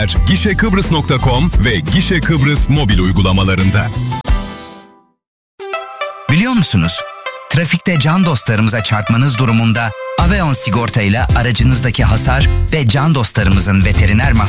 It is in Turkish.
Gişekıbrıs.com ve Gişe Kıbrıs mobil uygulamalarında. Biliyor musunuz? Trafikte can dostlarımıza çarpmanız durumunda Aveon sigorta ile aracınızdaki hasar ve can dostlarımızın veteriner masrafı